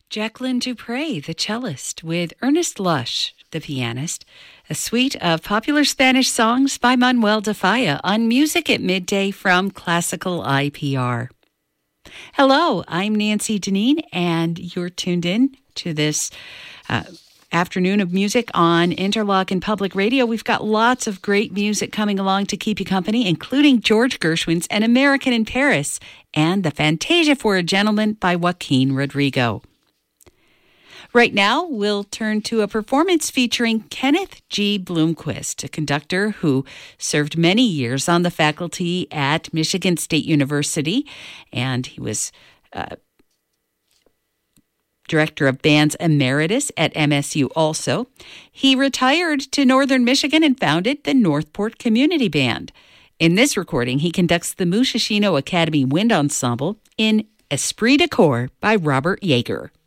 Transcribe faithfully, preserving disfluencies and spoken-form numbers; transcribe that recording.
Jacqueline Dupre, the cellist, with Ernest Lush, the pianist, a suite of popular Spanish songs by Manuel de Falla on Music at Midday from Classical I P R. Hello, I'm Nancy Deneen, and you're tuned in to this uh, afternoon of music on Interlochen Public Radio. We've got lots of great music coming along to keep you company, including George Gershwin's An American in Paris and the Fantasia for a Gentleman by Joaquin Rodrigo. Right now, we'll turn to a performance featuring Kenneth G. Bloomquist, a conductor who served many years on the faculty at Michigan State University, and he was uh, director of bands emeritus at M S U also. He retired to Northern Michigan and founded the Northport Community Band. In this recording, he conducts the Musashino Academy Wind Ensemble in Esprit de Corps by Robert Yeager.